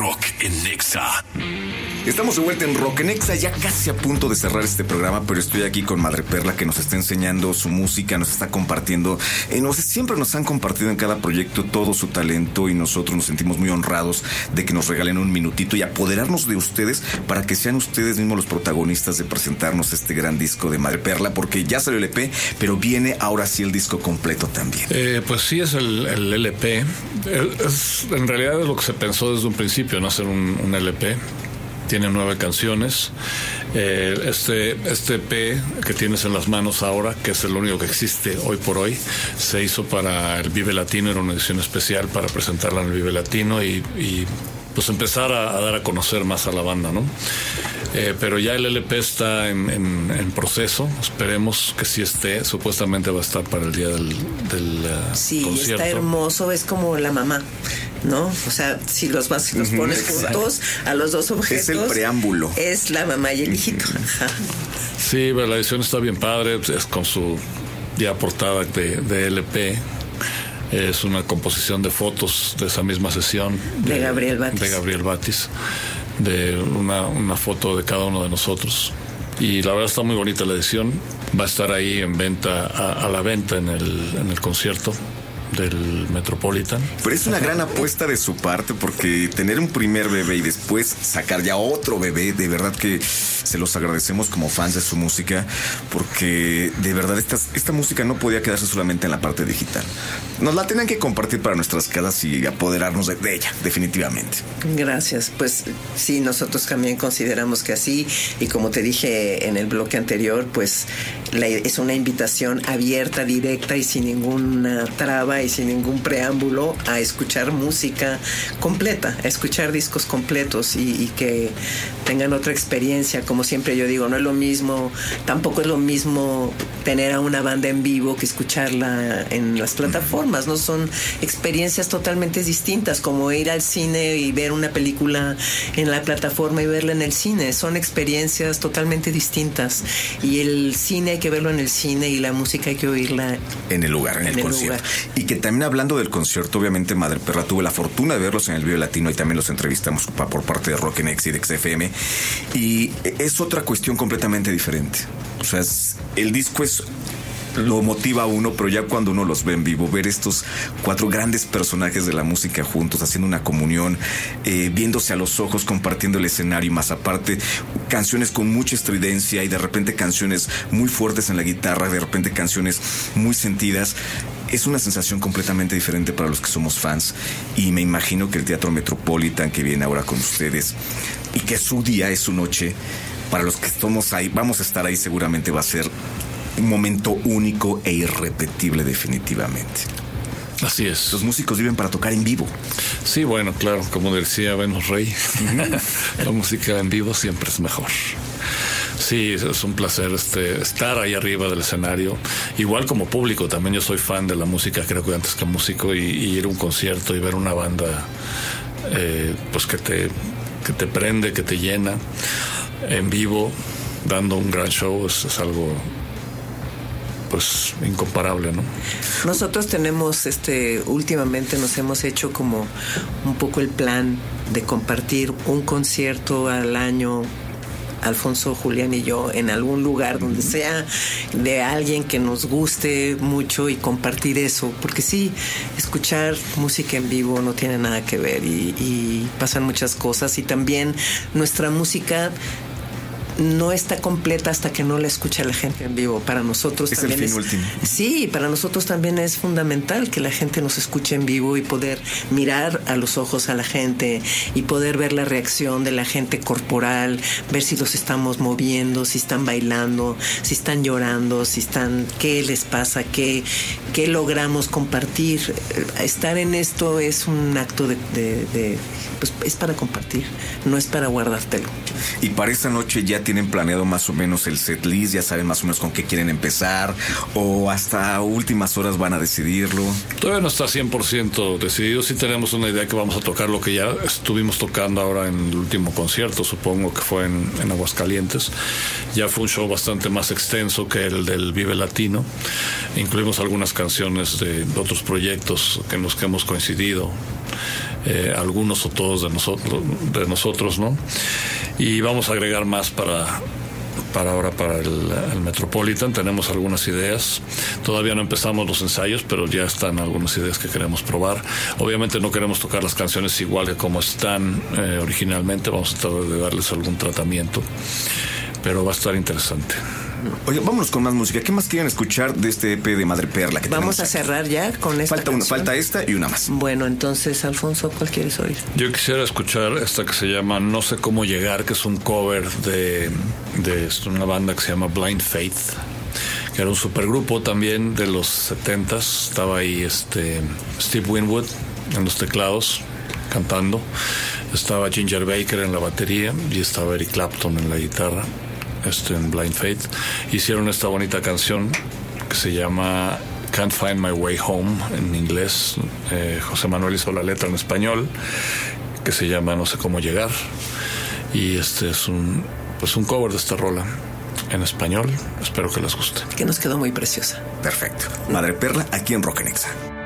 Rock en Nexa. Estamos de vuelta en Rock en Nexa, ya casi a punto de cerrar este programa, pero estoy aquí con Madre Perla, que nos está enseñando su música, nos está compartiendo, siempre nos han compartido en cada proyecto todo su talento, y nosotros nos sentimos muy honrados de que nos regalen un minutito y apoderarnos de ustedes para que sean ustedes mismos los protagonistas de presentarnos este gran disco de Madre Perla, porque ya salió el EP, pero viene ahora sí el disco completo también. Pues sí, es el LP. En realidad es lo que se pensó desde un principio, no hacer un LP. Tiene 9 canciones. Este EP que tienes en las manos ahora, que es el único que existe hoy por hoy, se hizo para el Vive Latino, era una edición especial para presentarla en el Vive Latino y pues empezar a dar a conocer más a la banda, ¿no? Pero ya el LP está en proceso, esperemos que sí esté, supuestamente va a estar para el día del sí, concierto. Está hermoso, es como la mamá, ¿no? O sea, si los pones juntos a los dos objetos, es el preámbulo, es la mamá y el hijito. Sí, pero la edición está bien padre, es con su ya portada de LP. Es una composición de fotos de esa misma sesión de Gabriel Batis, de una foto de cada uno de nosotros. Y la verdad está muy bonita la edición. Va a estar ahí en venta, a la venta en el concierto del Metropolitan. Pero es una gran apuesta de su parte, porque tener un primer bebé y después sacar ya otro bebé, de verdad que se los agradecemos como fans de su música, porque de verdad esta música no podía quedarse solamente en la parte digital. Nos la tenían que compartir para nuestras casas y apoderarnos de ella, definitivamente. Gracias. Pues sí, nosotros también consideramos que así, y como te dije en el bloque anterior, pues es una invitación abierta, directa y sin ninguna traba y sin ningún preámbulo a escuchar música completa, a escuchar discos completos y que tengan otra experiencia. Como siempre yo digo, no es lo mismo, tampoco es lo mismo tener a una banda en vivo que escucharla en las plataformas, ¿no? Son experiencias totalmente distintas, como ir al cine y ver una película en la plataforma y verla en el cine. Son experiencias totalmente distintas, y el cine hay que verlo en el cine y la música hay que oírla en el lugar, en el concierto. Y que también, hablando del concierto, obviamente Madre Perla, tuve la fortuna de verlos en el Vive Latino y también los entrevistamos por parte de Rock en Nexa y de XFM, y es otra cuestión completamente diferente. O sea, el disco lo motiva a uno, pero ya cuando uno los ve en vivo, ver estos 4 grandes personajes de la música juntos, haciendo una comunión, viéndose a los ojos, compartiendo el escenario, y más aparte canciones con mucha estridencia y de repente canciones muy fuertes en la guitarra, de repente canciones muy sentidas. Es una sensación completamente diferente para los que somos fans, y me imagino que el Teatro Metropolitan, que viene ahora con ustedes, y que su día es su noche, para los que estamos ahí, vamos a estar ahí, seguramente va a ser un momento único e irrepetible, definitivamente. Así es. Los músicos viven para tocar en vivo. Sí, bueno, claro, como decía Venus Rey, la música en vivo siempre es mejor. Sí, es un placer estar ahí arriba del escenario. Igual como público, también yo soy fan de la música, creo que antes que músico, y ir a un concierto y ver una banda pues que te prende, que te llena en vivo, dando un gran show, es algo pues incomparable, ¿no? Nosotros tenemos últimamente nos hemos hecho como un poco el plan de compartir un concierto al año, Alfonso, Julián y yo, en algún lugar donde sea de alguien que nos guste mucho, y compartir eso, porque sí, escuchar música en vivo no tiene nada que ver, y pasan muchas cosas, y también nuestra música no está completa hasta que no la escucha la gente en vivo. Para nosotros es también el fin último. Sí, para nosotros también es fundamental que la gente nos escuche en vivo y poder mirar a los ojos a la gente y poder ver la reacción de la gente corporal, ver si los estamos moviendo, si están bailando, si están llorando, si están, qué les pasa, qué logramos compartir. Estar en esto es un acto pues es para compartir, no es para guardártelo. Y para esa noche ya tienen planeado más o menos el set list, ya saben más o menos con qué quieren empezar, o hasta últimas horas van a decidirlo. Todavía no está 100% decidido. Sí tenemos una idea que vamos a tocar lo que ya estuvimos tocando ahora en el último concierto, supongo que fue en Aguascalientes. Ya fue un show bastante más extenso que el del Vive Latino. Incluimos algunas canciones de otros proyectos en los que hemos coincidido algunos o todos de nosotros, ¿no? Y vamos a agregar más para el Metropolitan. Tenemos algunas ideas. Todavía no empezamos los ensayos, pero ya están algunas ideas que queremos probar. Obviamente no queremos tocar las canciones igual que como están originalmente. Vamos a tratar de darles algún tratamiento, pero va a estar interesante. Oye, vámonos con más música. ¿Qué más quieren escuchar de este EP de Madre Perla? Que vamos a cerrar ya con esta canción. Falta esta y una más. Bueno, entonces, Alfonso, ¿cuál quieres oír? Yo quisiera escuchar esta que se llama No sé cómo llegar, que es un cover de una banda que se llama Blind Faith, que era un supergrupo también de los 70s. Estaba ahí Steve Winwood en los teclados cantando, estaba Ginger Baker en la batería y estaba Eric Clapton en la guitarra. En Blind Faith hicieron esta bonita canción que se llama Can't Find My Way Home en inglés. José Manuel hizo la letra en español, que se llama No sé cómo llegar, y este es un cover de esta rola en español. Espero que les guste. Que nos quedó muy preciosa. Perfecto. Madre Perla aquí en Rock en Exa.